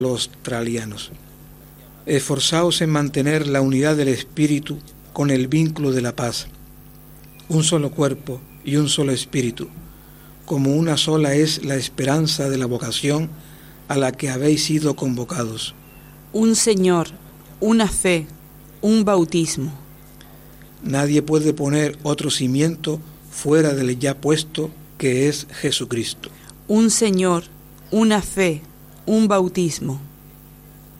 los australianos. Esforzaos en mantener la unidad del espíritu con el vínculo de la paz. Un solo cuerpo y un solo espíritu, como una sola es la esperanza de la vocación a la que habéis sido convocados. Un Señor, una fe, un bautismo. Nadie puede poner otro cimiento fuera del ya puesto, que es Jesucristo. Un Señor, una fe, un bautismo.